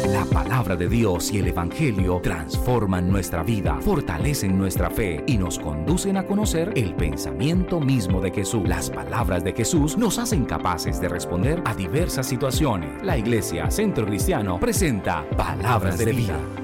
La palabra de Dios y el Evangelio transforman nuestra vida, fortalecen nuestra fe y nos conducen a conocer el pensamiento mismo de Jesús. Las palabras de Jesús nos hacen capaces de responder a diversas situaciones. La Iglesia Centro Cristiano presenta Palabras de Vida.